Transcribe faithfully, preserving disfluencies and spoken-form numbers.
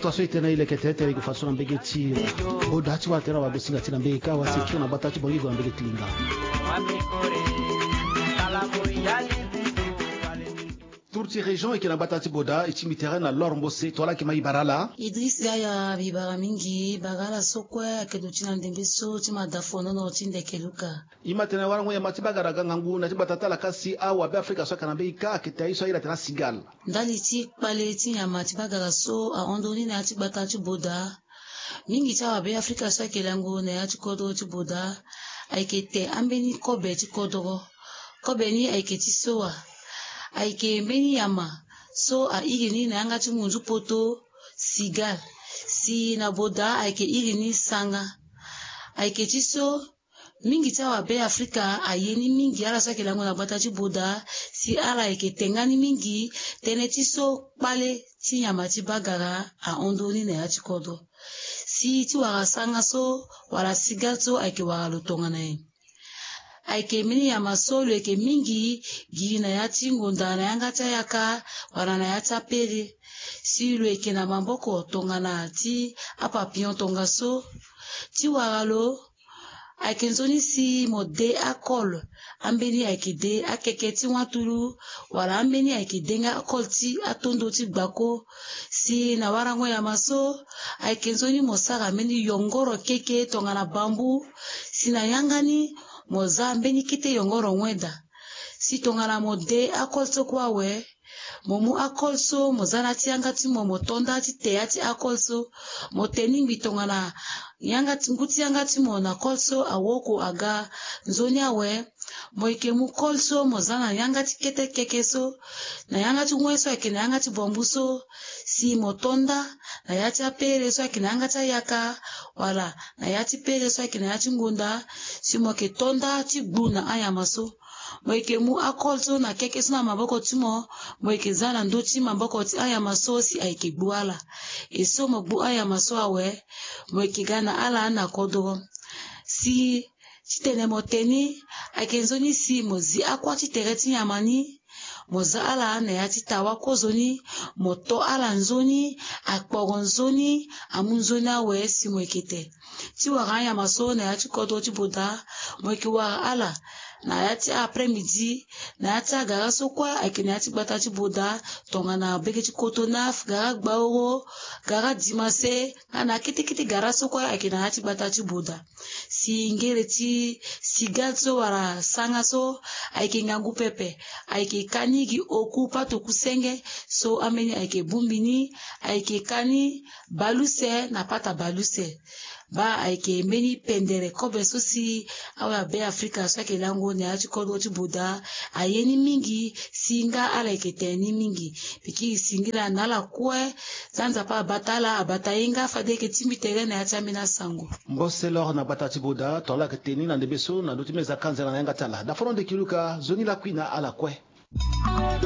situation tena ile ketete ile kufatsona mbegeti odati wa tena wabesinga tena mbeka wasekio na batati bongo na mbegeti linga Turti région et na batati boda itimi terrain na lormbose tola ki mai barala Idris ya bibara mingi bagala sokwe akedutina ndembeso tima dafono no tinde keluka imatena warango ya matiba garaga ngangu na tibatata la kasi awa be Afrika so kana beika ketaiso ila tena sigal ndali ti pale ti ya matiba garaso a ondoni na ti batati boda mingi ta be Afrika so kelango na ya ti kodo ti boda aikete ambeni kobe ti kodo kobe ni aiketi soa aike mbeni yama so a igini na yanga ti munzu poto sigal si na boda aike igini sanga aike ti so mingi ta wa be Afrika ayeni mingi ala sa kelango na bata ti boda si ala aike tengani mingi tene ti so pale ti yama ti bagara a ondoni na ya ti kodo si ti wara sanga so wara sigal so aike wara lo tonga na ye aike mini ya masolo eke mingi gi na yati ngonda na yanga ta yaka wana na yata pere si lo eke na mamboko tonga na ti apapion tonga so ti waralo aike nzoni si mode akol ambeni aike de akeke ti watulu wala ambeni aike denga akol ti atondo ti gbako si na warango ya maso aike nzoni mosara meni yongoro keke tonga na bambu si na yangani moza mbeni kite yongoro mweda si tongana mode akolso kwawe momu akolso mozana ti yanga ti momo tonda ti teya ti akolso moteni mbi tongana yanga ti nguti yanga ti mo na kolso awoko aga nzoni awe moike mu kolso mozana yanga ti kete keke so na yanga ti ngweso ake na yanga ti bombu so si motonda na yati apere so ake na yanga ti yaka wala na yati pere so ake na yati ngonda si moke tonda ti gbu na ayama so moike mu akolso na keke so na maboko ti mo moike zana ndo ti maboko ti ayama so si aike gbu ala eso mo gbu ayama so awe moike gana ala na kodo si titene moteni aike nzoni si mozi akwa ti tere ti yamani moza ala na yati tawa kozoni moto ala nzoni akporo nzoni amu nzoni awe si moikete ti wara yama so na yati kodo ti boda moike wara ala na yati après midi na yati agara so kwa aike na yati gbata ti boda tonga na bege ti koto naf gara gbaoro gara dimase na kete kete gara so kwa aike na yati gbata ti boda si ngere ti sigal so wara sanga so aike ngangu pepe aike kani gi oku pato kusenge so ameni aike bumbini aike kani baluse na pata baluse ba aike meni pendere kobe so si awa be Afrika so ke lango ne ati kodo ti boda ayeni mingi singa ala aike teni mingi piki singira nala kwe zanza pa batala abatayenga fadeke timitere na ati amena sango mbose lor na batati boda tola ke teni na ndebeso na dotimeza kanza na yanga tala da foronde kiluka zoni la kwina ala kwe